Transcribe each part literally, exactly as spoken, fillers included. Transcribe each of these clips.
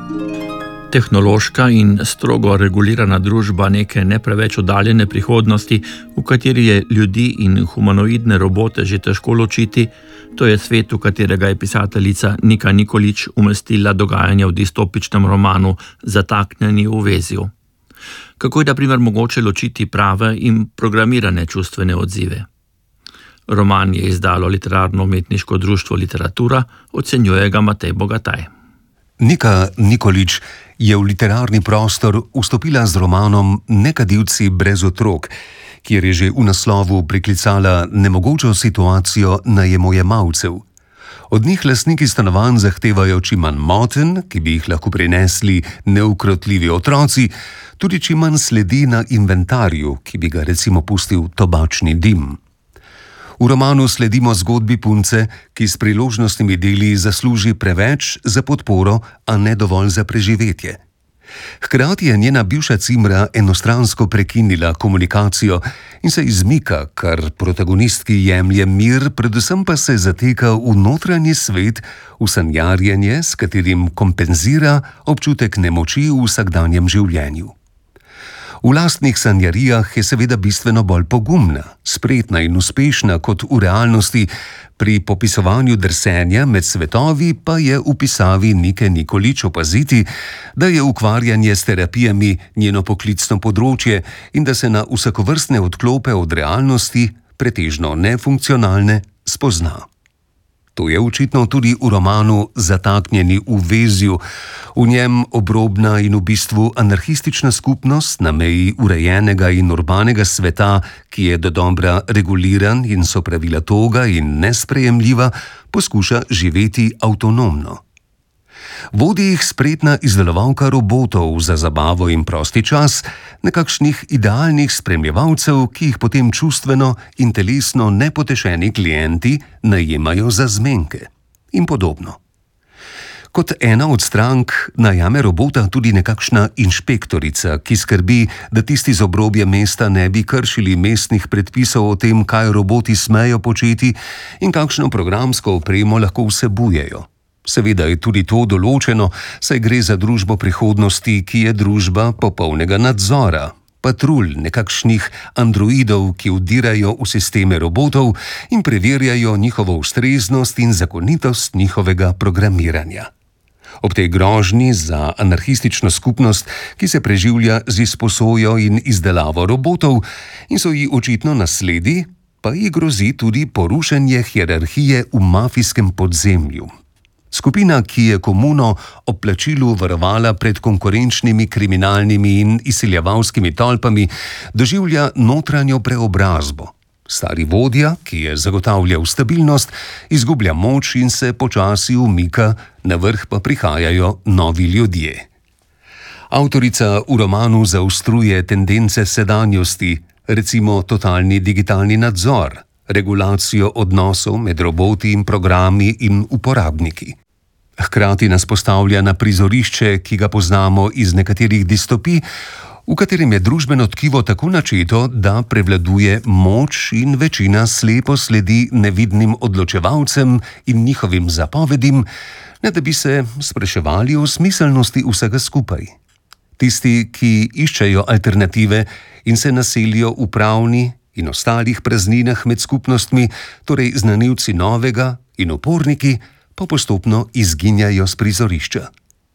Tehnološka in strogo regulirana družba neke ne preveč oddaljene prihodnosti, v kateri je ljudi in humanoidne robote že težko ločiti, to je svet, v katerega je pisateljica Nika Nikolić umestila dogajanje v distopičnem romanu Zataknjeni v vezju. Kako je na primer mogoče ločiti prave in programirane čustvene odzive? Roman je izdalo literarno-umetniško društvo Literatura, ocenjuje ga Matej Bogataj. Nika Nikolić je v literarni prostor vstopila z romanom Nekadilci brez otrok, kjer je že v naslovu priklicala nemogočo situacijo najemojemalcev. Od njih lastniki stanovanj zahtevajo čim manj motenj, ki bi jih lahko prinesli neukrotljivi otroci, tudi čim manj sledi na inventarju, ki bi ga recimo pustil tobačni dim. V romanu sledimo zgodbi punce, ki s priložnostnimi deli zasluži preveč za podporo, a ne dovolj za preživetje. Hkrati je njena bivša cimra enostransko prekinila komunikacijo in se izmika, kar protagonistki jemlje mir, predvsem pa se zateka v notranji svet, v sanjarjenje, s katerim kompenzira občutek nemoči v vsakdanjem življenju. V lastnih sanjarijah je seveda bistveno bolj pogumna, spretna in uspešna kot v realnosti, pri popisovanju drsenja med svetovi pa je v pisavi Nike Nikolić opaziti, da je ukvarjanje s terapijami njeno poklicno področje in da se na vsakovrstne odklope od realnosti, pretežno nefunkcionalne, spozna. To je očitno tudi v romanu Zataknjeni v vezju. V njem obrobna in v bistvu anarhistična skupnost na meji urejenega in urbanega sveta, ki je dodobra reguliran in so pravila toga in nesprejemljiva, poskuša živeti avtonomno. Vodi jih spretna izdelovalka robotov za zabavo in prosti čas, nekakšnih idealnih spremljevalcev, ki jih potem čustveno in telesno nepotešeni klienti najemajo za zmenke in podobno. Kot ena od strank najame robota tudi nekakšna inšpektorica, ki skrbi, da tisti z obrobja mesta ne bi kršili mestnih predpisov o tem, kaj roboti smejo početi in kakšno programsko opremo lahko vsebujejo. Seveda je tudi to določeno, saj gre za družbo prihodnosti, ki je družba popolnega nadzora, patrulj nekakšnih androidov, ki vdirajo v sisteme robotov in preverjajo njihovo ustreznost in zakonitost njihovega programiranja. Ob tej grožnji za anarhistično skupnost, ki se preživlja z izposojo in izdelavo robotov in so ji očitno nasledi, pa ji grozi tudi porušenje hierarhije v mafijskem podzemlju. Skupina, ki je komuno ob plačilu varovala pred konkurenčnimi kriminalnimi in izsiljevalskimi tolpami, doživlja notranjo preobrazbo. Stari vodja, ki je zagotavljal stabilnost, izgublja moč in se počasi umika, na vrh pa prihajajo novi ljudje. Avtorica v romanu zaostruje tendence sedanjosti, recimo totalni digitalni nadzor, regulacijo odnosov med roboti in programi in uporabniki. Hkrati nas postavlja na prizorišče, ki ga poznamo iz nekaterih distopij, v katerem je družbeno tkivo tako načeto, da prevladuje moč in večina slepo sledi nevidnim odločevalcem in njihovim zapovedim, ne da bi se spraševali o smiselnosti vsega skupaj. Tisti, ki iščejo alternative in se naselijo v pravni in ostalih prazninah med skupnostmi, torej znanilci novega in uporniki, pa postopno izginjajo s prizorišča.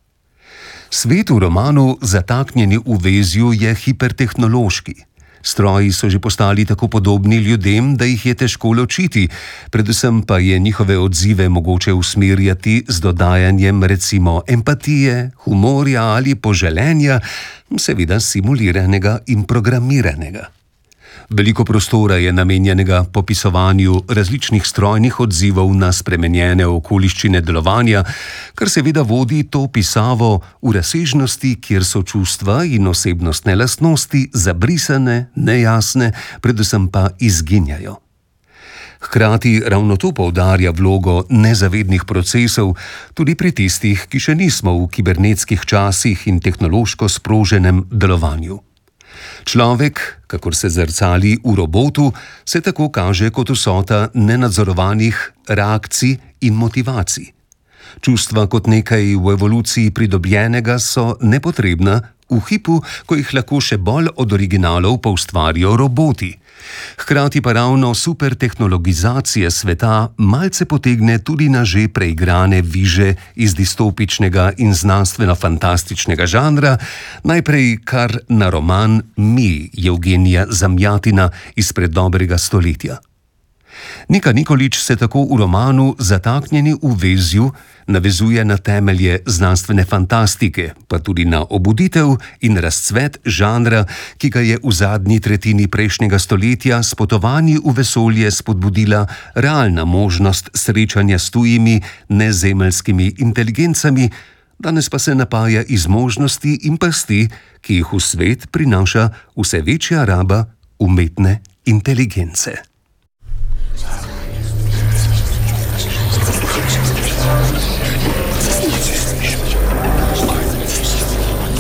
Svet v romanu Zataknjeni v vezju je hipertehnološki. Stroji so že postali tako podobni ljudem, da jih je težko ločiti, predvsem pa je njihove odzive mogoče usmerjati z dodajanjem recimo empatije, humorja ali poželenja, seveda simuliranega in programiranega. Veliko prostora je namenjenega popisovanju različnih strojnih odzivov na spremenjene okoliščine delovanja, kar seveda vodi to pisavo v razsežnosti, kjer so čustva in osebnostne lastnosti zabrisane, nejasne, predvsem pa izginjajo. Hkrati ravno to poudarja vlogo nezavednih procesov tudi pri tistih, ki še nismo v kibernetskih časih in tehnološko sproženem delovanju. Človek, kakor se zrcali v robotu, se tako kaže kot vsota nenadzorovanih reakcij in motivacij. Čustva kot nekaj v evoluciji pridobljenega so nepotrebna v hipu, ko jih lahko še bolj od originalov poustvarijo roboti. Hkrati pa ravno supertehnologizacija sveta malce potegne tudi na že preigrane viže iz distopičnega in znanstveno-fantastičnega žanra, najprej kar na roman Mi Evgenija Zamjatina izpred dobrega stoletja. Nika Nikolić se tako v romanu Zataknjeni v vezju navezuje na temelje znanstvene fantastike, pa tudi na obuditev in razcvet žanra, ki ga je v zadnji tretjini prejšnjega stoletja s potovanji v vesolje spodbudila realna možnost srečanja s tujimi nezemeljskimi inteligencami, danes pa se napaja iz možnosti in pasti, ki jih v svet prinaša vse večja raba umetne inteligence.